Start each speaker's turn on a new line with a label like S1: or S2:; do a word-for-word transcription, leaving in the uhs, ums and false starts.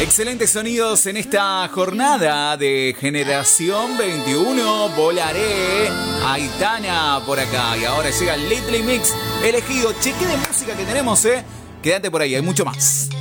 S1: Excelentes sonidos en esta jornada de Generación veintiuno. Volaré, Aitana por acá. Y ahora llega el Little Mix elegido. Cheque de música que tenemos, eh. Quédate por ahí, hay mucho más.